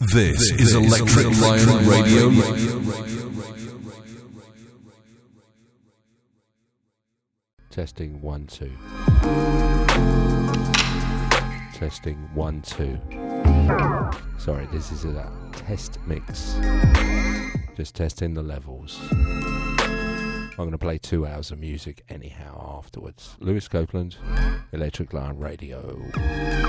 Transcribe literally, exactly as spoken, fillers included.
This is Electric Lion Radio. Testing one, two. Testing one, two. Sorry, this is a test mix. Just testing the levels. I'm going to play two hours of music anyhow afterwards. Lewis Copeland, Electric Lion Radio.